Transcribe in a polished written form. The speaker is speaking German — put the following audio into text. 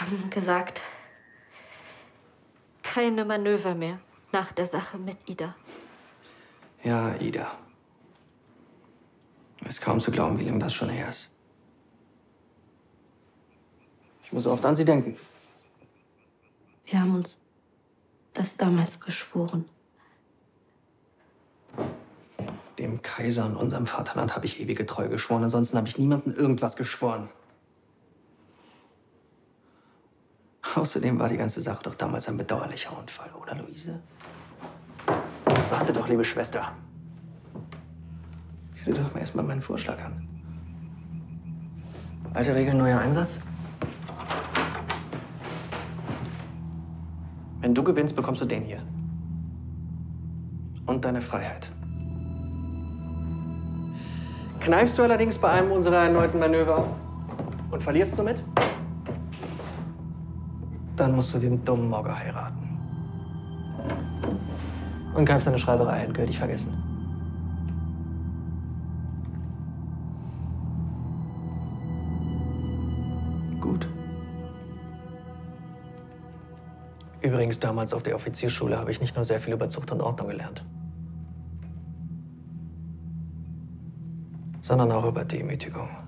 haben gesagt, keine Manöver mehr nach der Sache mit Ida. Ja, Ida. Ist kaum zu glauben, wie lange das schon her ist. Ich muss oft an sie denken. Wir haben uns das damals geschworen. Dem Kaiser und unserem Vaterland habe ich ewige Treue geschworen. Ansonsten habe ich niemandem irgendwas geschworen. Außerdem war die ganze Sache doch damals ein bedauerlicher Unfall, oder, Luise? Warte doch, liebe Schwester. Hör dir doch mal erstmal meinen Vorschlag an. Alte Regel, neuer Einsatz. Wenn du gewinnst, bekommst du den hier. Und deine Freiheit. Kneifst du allerdings bei einem unserer erneuten Manöver und verlierst somit, dann musst du den dummen Mogger heiraten. Und kannst deine Schreiberei endgültig vergessen. Gut. Übrigens, damals auf der Offiziersschule habe ich nicht nur sehr viel über Zucht und Ordnung gelernt, sondern auch über Demütigung.